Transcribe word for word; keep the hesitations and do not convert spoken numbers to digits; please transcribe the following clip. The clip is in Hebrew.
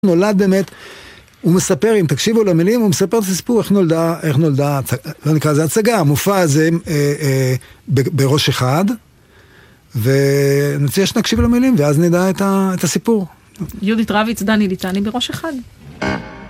נולד באמת, הוא מספר, אם תקשיבו למילים, הוא מספר את הסיפור, איך נולדה, איך נולדה, לא נקרא, זה הצגה, המופע הזה אה, אה, בראש אחד, ונציע שנקשיב למילים, ואז נדע את, ה, את הסיפור. יהודית רביץ, דני ליטני בראש אחד.